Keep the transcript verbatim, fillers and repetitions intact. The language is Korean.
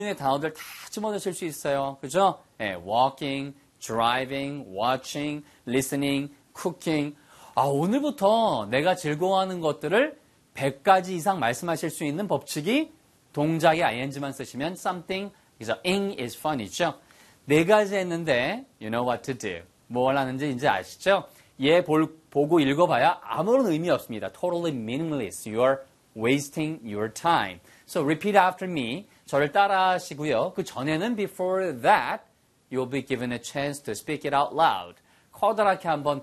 중에 단어들 다 집어넣으실 수 있어요. 그죠? 예, walking, driving, watching, listening, cooking. 아, 오늘부터 내가 즐거워하는 것들을 백 가지 이상 말씀하실 수 있는 법칙이 동작의 ing만 쓰시면 something, 그래서 ing is fun이죠. 네 가지 했는데 you know what to do. 뭘 하는지 이제 아시죠? 얘 볼, 보고 읽어봐야 아무런 의미 없습니다. Totally meaningless. You're wasting your time. So repeat after me. 저를 따라 하시고요. 그 전에는 before that, you'll be given a chance to speak it out loud. 커다랗게 한번